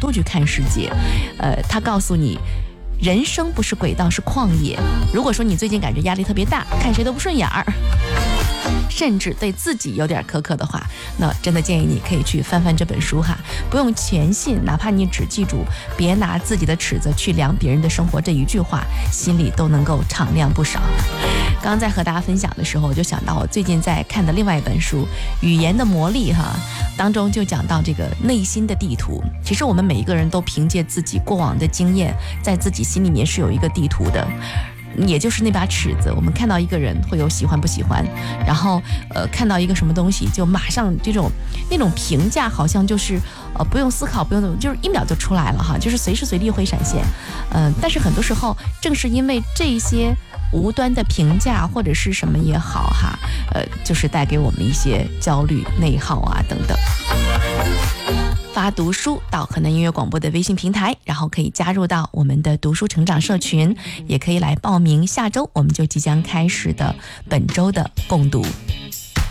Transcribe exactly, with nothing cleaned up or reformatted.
度去看世界。呃，他告诉你，人生不是轨道，是旷野。如果说你最近感觉压力特别大，看谁都不顺眼儿，甚至对自己有点苛刻的话，那真的建议你可以去翻翻这本书哈，不用全信，哪怕你只记住别拿自己的尺子去量别人的生活这一句话，心里都能够敞亮不少。刚刚在和大家分享的时候，我就想到我最近在看的另外一本书《语言的魔力》哈，当中就讲到这个内心的地图。其实我们每一个人都凭借自己过往的经验，在自己心里面是有一个地图的，也就是那把尺子。我们看到一个人会有喜欢不喜欢，然后呃看到一个什么东西就马上这种那种评价好像就是呃不用思考，不用怎么，就是一秒就出来了哈，就是随时随地会闪现。嗯、呃，但是很多时候正是因为这些无端的评价或者是什么也好哈，呃，就是带给我们一些焦虑、内耗啊等等。发读书到河南音乐广播的微信平台，然后可以加入到我们的读书成长社群，也可以来报名下周我们就即将开始的本周的共读。